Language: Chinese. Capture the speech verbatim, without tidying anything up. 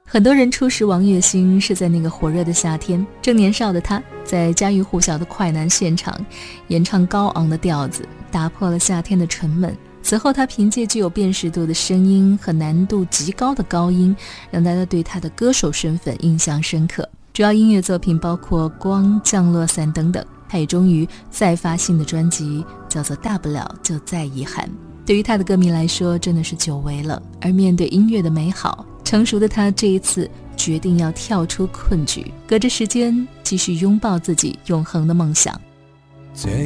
很多人初识王栎鑫是在那个火热的夏天，正年少的他在家喻户晓的快男现场演唱高昂的调子，打破了夏天的沉闷。此后他凭借具有辨识度的声音和难度极高的高音，让大家对他的歌手身份印象深刻。主要音乐作品包括《光》、《降落伞》等等。他也终于再发新的专辑，叫做《大不了就再遗憾》。对于他的歌迷来说，真的是久违了。而面对音乐的美好，成熟的他这一次决定要跳出困局，隔着时间继续拥抱自己永恒的梦想。 这